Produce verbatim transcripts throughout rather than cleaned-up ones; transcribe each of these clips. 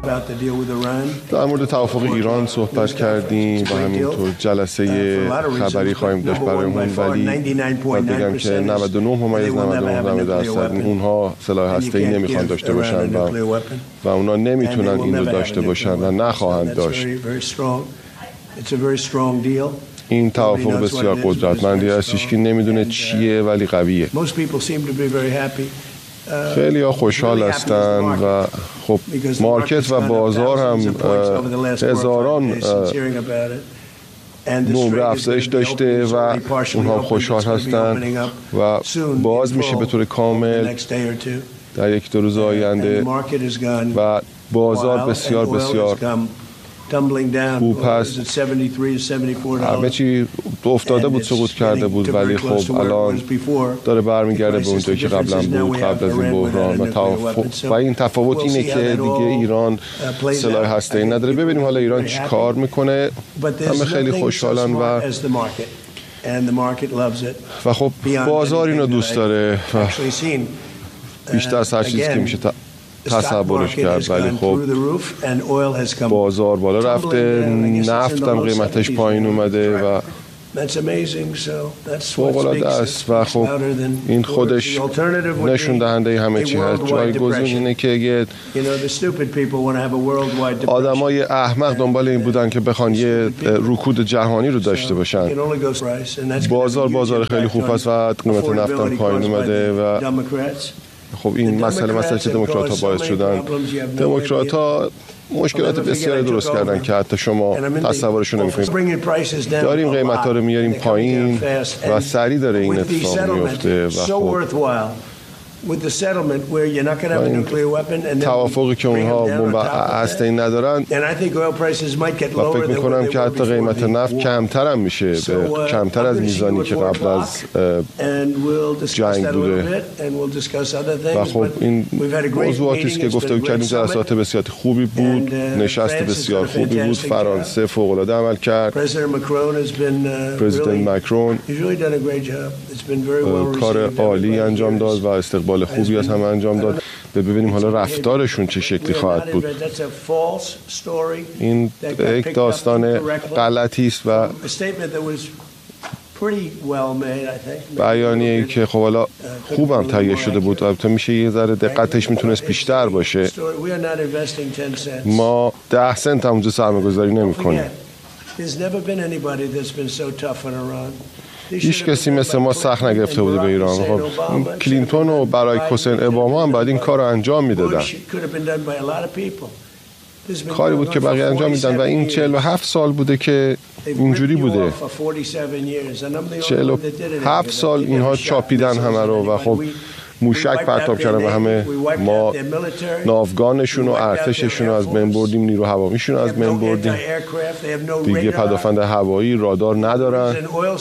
در مورد توافق ایران صحبت کردیم و همینطور جلسه خبری خواهیم داشت برای اون، ولی باید بگم که نود و نه ممیز نود و نه درصد اونها سلاح هسته‌ای نمیخوان داشته باشن و و اونا نمیتونن این رو داشته باشن و نخواهند داشت. این توافق بسیار قدرتمندی است، هیچ کی نمیدونه چیه ولی قویه. خیلی ها خوشحال هستن و خب مارکت و بازار هم هزاران نمره افزایش داشته و اونها خوشحال هستن و باز میشه به طور کامل در یک دو روز آینده و بازار بسیار بسیار خوب هست. همه چی افتاده بود، سقوط کرده بود، ولی خب الان داره برمیگرده به اونجایی که قبلا بود، قبل از این بحران. و, توف... و این تفاوت اینه که دیگه ایران سلاح هسته‌ای نداره. ببینیم حالا ایران چی کار میکنه. همه خیلی خوشحالن و و خب بازار اینو دوست داره و بیشتر از هر چیزی که میشه تا تصورش کرد. ولی خب بازار بالا رفته، نفت هم قیمتش پایین اومده و فوق‌العاده است و خب این خودش نشون دهنده همه چی هست. جایگزین اینه که یه آدمای احمق دنبال این بودن که بخوان یه رکود جهانی رو داشته باشن. بازار بازار خیلی خوب است و قیمت نفت هم پایین اومده و خب این مسئله مسئله چه دموکرات ها باعث شدن. دموکرات ها مشکلات بسیاری درست کردن که حتی شما تصورشو نمی‌کنید. داریم قیمت ها رو میاریم پایین و سریع داره این اتفاق میفته و خب توافقی که اونها بمب هسته‌ای ندارن و فکر میکنم که حتی قیمت نفت کمتر هم میشه، کمتر از میزانی که قبل از جنگ بوده و خب این موضوعاتی است که گفتگو کردیم. جلسات بسیار خوبی بود، نشست بسیار خوبی بود. فرانسه فوق‌العاده عمل کرد. پرزیدنت مکرون کار عالی انجام داد و استقبال خوبی از هم انجام داد. ببینیم حالا رفتارشون چه شکلی خواهد بود. این یک داستان غلطی است و بیانیه‌ای که خب حالا خوبم تهیه شده بود. البته میشه یه ذره دقتش میتونست بیشتر باشه. ما ده سنت هم اونجا سرمایه‌گذاری نمی‌کنیم. هیچ کسی مثل ما سخت نگرفته بوده به ایران. خب کلینتون و برای حسین اوباما هم باید این کار رو انجام میدادن. کاری بود که بقیه انجام میدن و این چهل و هفت سال بوده که اینجوری بوده. چهل و هفت سال اینها چاپیدن همه رو و خب موشک پرتاب کردن و همه ما ناوگانشون و ارتششون رو از بین بردیم، نیرو هوامیشون رو از بین بردیم. دیگه پدافند هوایی، رادار ندارن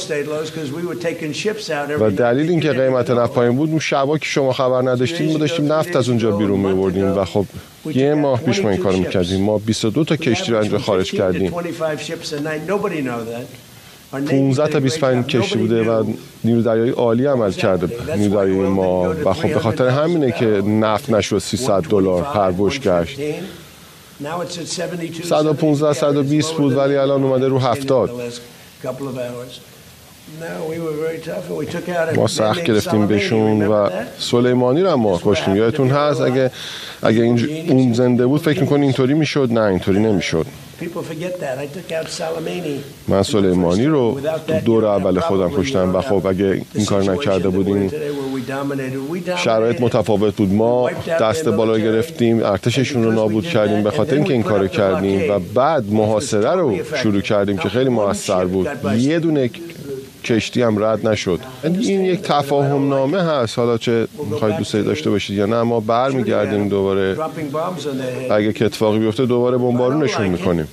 و دلیل این که قیمت نفت پایین بود اون شبا که شما خبر نداشتیم ما داشتیم نفت از اونجا بیرون می‌بردیم و خب یه ماه پیش ما این کارو می‌کردیم. ما بیست و دو تا کشتی رو اینجا خارج کردیم. پانزده تا بیست و پنج کشتی بوده و نیرو دریایی عالی عمل کرده نیرو دریایی ما و خب به خاطر همینه که نفت نشد سیصد دلار هر بشکش. صد و پانزده صد و بیست بود ولی الان اومده رو هفتاد. ما سخت گرفتیم بهشون و سلیمانی رو هم ما کشتیم. یادتون هست اگه اگه این اون زنده بود فکر می‌کنی اینطوری میشد؟ نه اینطوری نمیشد. من سلیمانی رو دور اول خودم کشتم و خب اگه این کار نکرده بودیم شرایط متفاوت بود. ما دست بالا گرفتیم، ارتششون رو نابود کردیم به خاطر اینکه این کارو کردیم و بعد محاصره رو شروع کردیم که خیلی موثر بود. یه دونه کشتی هم رد نشد. این یک تفاهم نامه هست، حالا چه میخواید دوست داشته باشید یا نه ما برمیگردیم دوباره اگه که اتفاقی بیفته دوباره بمبارونشون میکنیم.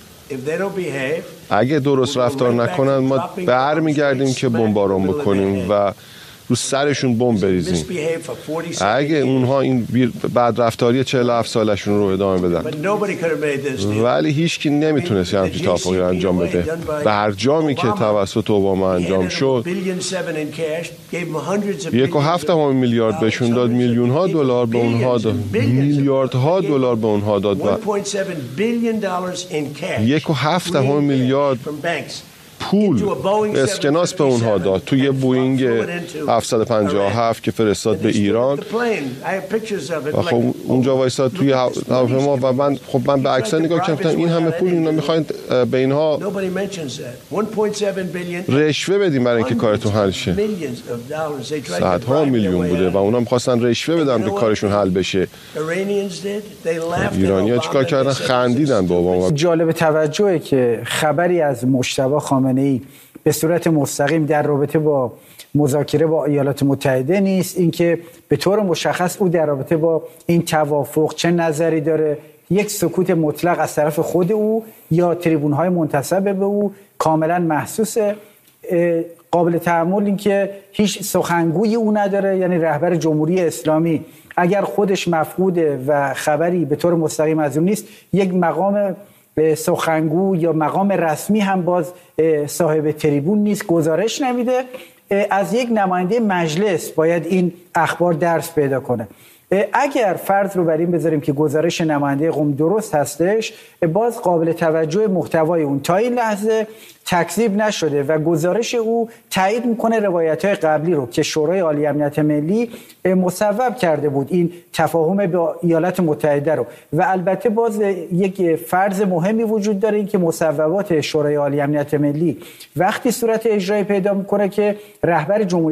اگه درست رفتار نکنن ما برمیگردیم که بمبارون بکنیم و رو سرشون بمب بریزیم. اگه اونها این بدرفتاری چهل و هفت سالشون رو ادامه بدن، ولی هیچ کی نمیتونست همچین توافقی رو انجام بده. برجامی که توسط اوباما انجام شد، یک و هفت دهم میلیارد بهشون داد، میلیون ها دلار به اونها داد، میلیاردها دلار به اونها داد و یک و هفت دهم میلیارد پول اسکناس به اونها داد توی بوینگ هفتصد و پنجاه و هفت که فرستاد به ایران و خب اونجا وایساد توی هواپیما و من خب من به عکس‌ها نگاه کردم، این همه پول اینا میخواین به اینها رشوه بدیم برای اینکه کارتون حل شه. صدها میلیون بوده و اونا میخواستن رشوه بدن که کارشون حل بشه. ایرانی‌ها چیکار کردن؟ خندیدن با اوباما. جالب توجهه که خبری از مجتبی خامنه‌ای به صورت مستقیم در رابطه با مذاکره با ایالات متحده نیست. اینکه به طور مشخص او در رابطه با این توافق چه نظری داره، یک سکوت مطلق از طرف خود او یا تریبون‌های منتسب به او کاملا محسوسه. قابل تأمل این که هیچ سخنگوی او نداره، یعنی رهبر جمهوری اسلامی اگر خودش مفقوده و خبری به طور مستقیم از اون نیست، یک مقام سخنگو یا مقام رسمی هم باز صاحب تریبون نیست، گزارش نمیده. از یک نماینده مجلس باید این اخبار درس پیدا کنه. اگر فرض رو بر این بذاریم که گزارش نماینده قم درست هستش، باز قابل توجه محتوای اون تا این لحظه تکذیب نشده و گزارش او تایید میکنه روایت‌های قبلی رو که شورای عالی امنیت ملی مصوب کرده بود، این تفاهم با ایالات متحده رو. و البته باز یک فرض مهمی وجود داره، این که مصوبات شورای عالی امنیت ملی وقتی صورت اجرایی پیدا میکنه که رهبر جمهوری